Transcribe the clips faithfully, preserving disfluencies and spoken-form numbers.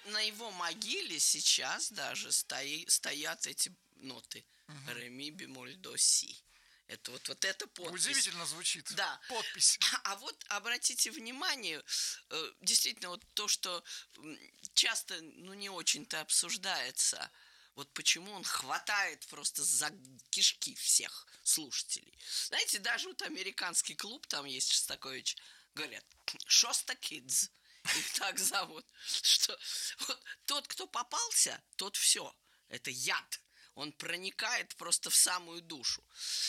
на его могиле сейчас даже стои, стоят эти ноты. Угу. Ре, ми, бемоль, до, си. Это вот, вот эта подпись. Удивительно звучит. Да. Подпись. А, а вот обратите внимание, действительно, вот то, что часто, ну, не очень-то обсуждается, вот почему он хватает просто за кишки всех слушателей. Знаете, даже вот американский клуб, там есть Шостакович, говорят, Шоста Кидс, их так зовут, что вот тот, кто попался, тот все, это яд, он проникает просто в самую душу.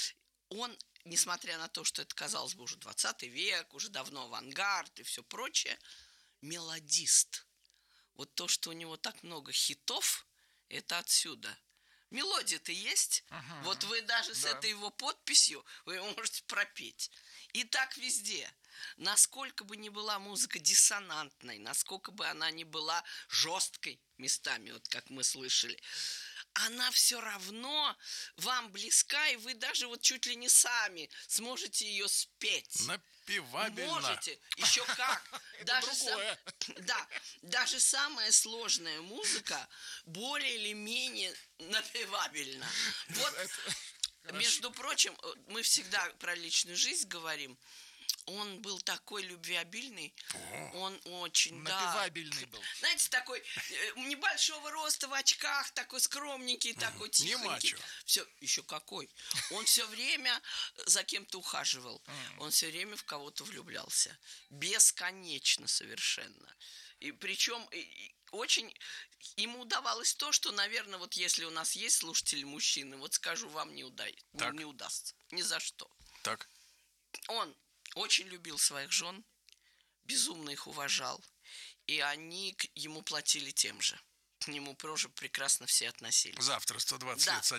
Он, несмотря на то, что это, казалось бы, уже двадцатый век, уже давно авангард и все прочее, мелодист. Вот то, что у него так много хитов, это отсюда. Мелодия-то есть. Uh-huh. Вот вы даже да. с этой его подписью, вы его можете пропеть. И так везде. Насколько бы ни была музыка диссонантной, насколько бы она ни была жесткой местами, вот как мы слышали, она все равно вам близка, и вы даже вот чуть ли не сами сможете ее спеть. Напевабельно. Можете, еще как. Даже сам, да, даже самая сложная музыка более или менее напевабельна. Вот, между прочим, мы всегда про личную жизнь говорим. Он был такой любвеобильный, О, он очень, напевабельный да, был. Знаете, такой небольшого роста в очках, такой скромненький, mm, такой тихонький. Не мачо. Все, еще какой. Он все время за кем-то ухаживал, mm. он все время в кого-то влюблялся. Бесконечно совершенно. И причем очень ему удавалось то, что, наверное, вот если у нас есть слушатели мужчины, вот скажу, вам не, уда... не удастся. Ни за что. Так. Он очень любил своих жен, безумно их уважал, и они ему платили тем же. К нему тоже прекрасно все относились. Завтра сто двадцать да. лет со